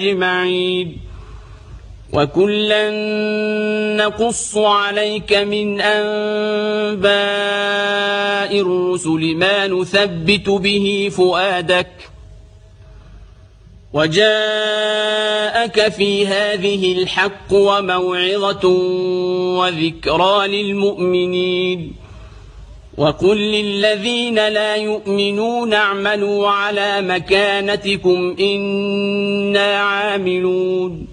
أجمعين. وكلا نقص عليك من أنباء الرسل ما نثبت به فؤادك وجاءك في هذه الحق وموعظة وذكرى للمؤمنين. وقل للذين لا يؤمنون اعملوا على مكانتكم إنا عاملون